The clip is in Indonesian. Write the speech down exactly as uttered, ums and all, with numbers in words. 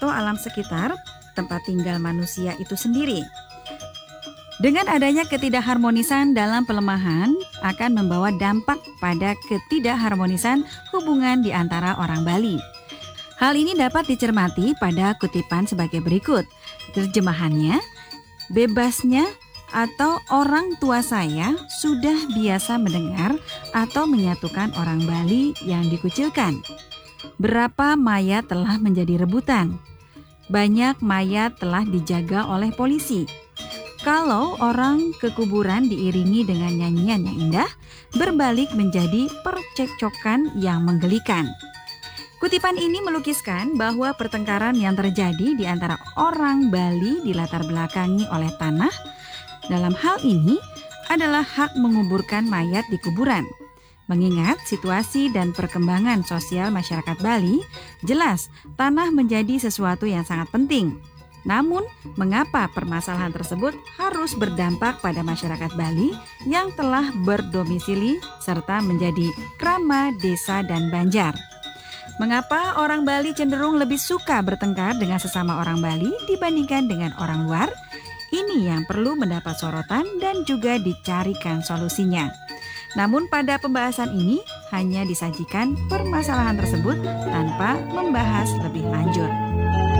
atau alam sekitar tempat tinggal manusia itu sendiri. Dengan adanya ketidakharmonisan dalam pelemahan akan membawa dampak pada ketidakharmonisan hubungan di antara orang Bali. Hal ini dapat dicermati pada kutipan sebagai berikut. Terjemahannya, bebasnya atau orang tua saya sudah biasa mendengar atau menyatukan orang Bali yang dikucilkan. Berapa mayat telah menjadi rebutan? Banyak mayat telah dijaga oleh polisi. Kalau orang ke kuburan diiringi dengan nyanyian yang indah, berbalik menjadi percekcokan yang menggelikan. Kutipan ini melukiskan bahwa pertengkaran yang terjadi di antara orang Bali dilatar belakangi oleh tanah. Dalam hal ini adalah hak menguburkan mayat di kuburan. Mengingat situasi dan perkembangan sosial masyarakat Bali, jelas tanah menjadi sesuatu yang sangat penting. Namun, mengapa permasalahan tersebut harus berdampak pada masyarakat Bali yang telah berdomisili serta menjadi krama, desa, dan banjar? Mengapa orang Bali cenderung lebih suka bertengkar dengan sesama orang Bali dibandingkan dengan orang luar? Ini yang perlu mendapat sorotan dan juga dicarikan solusinya. Namun pada pembahasan ini hanya disajikan permasalahan tersebut tanpa membahas lebih lanjut.